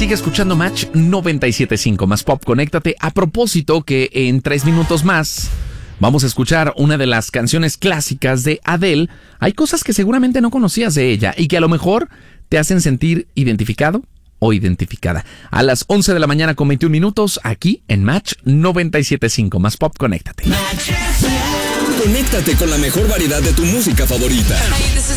Sigue escuchando Match 97.5 más pop. Conéctate. A propósito que en 3 minutos más vamos a escuchar una de las canciones clásicas de Adele. Hay cosas que seguramente no conocías de ella y que a lo mejor te hacen sentir identificado o identificada. A las 11 de la mañana con 21 minutos, aquí en Match 97.5 más pop. Conéctate. Conéctate con la mejor variedad de tu música favorita. Hey, this is